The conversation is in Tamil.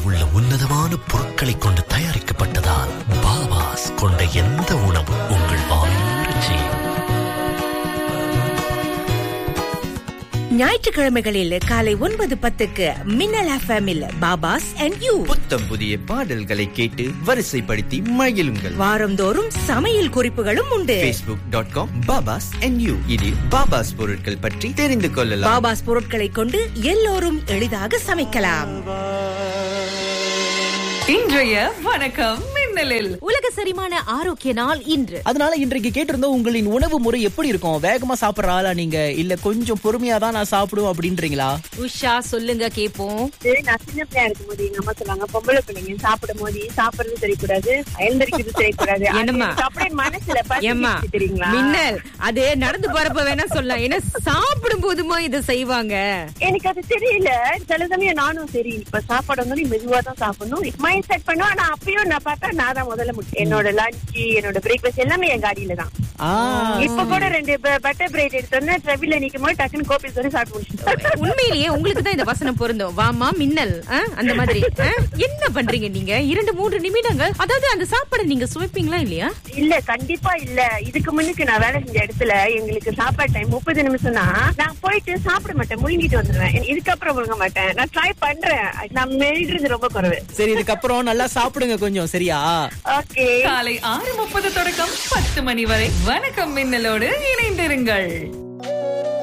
உள்ள உன்னதமான பொருட்களை கொண்டு தயாரிக்கப்பட்டதால் பாபாஸ் கொண்ட எந்த உணவு உங்கள் வாயிலூறச் செய்யும். ஞாயிற்றுக்கிழமைகளில் காலை 9:10 மின்னல் எஃப்எம்மில் பாபாஸ் அண்ட் யூ புத்தம் புதிய பாடல்களை கேட்டு வரிசைப்படுத்தி மகிழுங்கள். வாரந்தோறும் சமையல் குறிப்புகளும் உண்டு. facebook.com பாபாஸ் அண்ட் யூ இதில் பாபாஸ் பொருட்கள் பற்றி தெரிந்து கொள்ளலாம். பாபாஸ் பொருட்களை கொண்டு எல்லோரும் எளிதாக சமைக்கலாம். இன்றைய வணக்கம் மின்னலில் உலக செரிமான ஆரோக்கிய நாள் இன்று. அதனால இன்றைக்கு கேட்டிருந்தோம், உங்களின் உணவு முறை எப்படி இருக்கும்? வேகமா சாப்பிடுற ஆளா நீங்க, இல்ல கொஞ்சம் பொறுமையா தான் நான் சாப்பிடுவோம் அப்படின்றீங்களா? உஷா சொல்லுங்க கேப்போம். நான் சின்ன பிள்ளையா இருக்கும் போது எங்க அம்மா சொல்லுவாங்க, பொம்பளை பிள்ளைங்க சாப்பிடும் போது சாப்பிடுறது தெரியக்கூடாது, எழுந்திருக்கிறது தெரியக்கூடாது. அப்படியே மனசுல தெரியுங்களா மின்னல் அது நடந்து போறப்ப வேணா சொல்லலாம், ஏன்னா சாப்பிடும் போதுமா இதை செய்வாங்க. எனக்கு அது தெரியல. சில சமயம் நானும் சரி இப்ப சாப்பாடு வந்து மெதுவா தான் சாப்பிடணும் மைண்ட் செட் பண்ணுவோம். ஆனா அப்பயும் நான் பார்த்தா நான் தான் முதல்ல என்னோட லஞ்ச் என்னோட பிரேக்ஃபாஸ்ட் எல்லாமே என் காடியில தான். இப்ப கூட 2 பட்டர் பிரெட் எடுத்தோன்னா ட்ரெவில நிக்கும் போது டக்குன்னு கோபி சொல்லி சாப்பிட்டு முடிச்சுட்டோம். உண்மையிலேயே உங்களுக்கு தான் இந்த வசனம் பொருந்தும். வாமா மின்னல் அந்த மாதிரி. என்ன பண்றீங்க நீங்க 2-3 நிமிடங்கள், அதாவது அந்த சாப்பாடு நீங்க சுவைப்பீங்களா இல்லையா? இல்ல கண்டிப்பா இல்ல. இதுக்கு முன்னுக்கு நான் வேலை செஞ்ச இடத்துல எங்களுக்கு சாப்பாடு டைம் 30 நிமிஷம் தான். நான் போயிட்டு சாப்பிட மாட்டேன், முழுங்கிட்டு வந்துடுவேன். இதுக்கப்புறம் முழுங்க மாட்டேன். நான் ட்ரை பண்றேன், நான் மெலிடுறது ரொம்ப குறைவு. சரி, இதுக்கப்புறம் நல்லா சாப்பிடுங்க கொஞ்சம், சரியா? ஓகே. காலை 6:30 தொடக்கம் 10 மணி வரை வணக்கம் மின்னலோடு இணைந்திருங்கள்.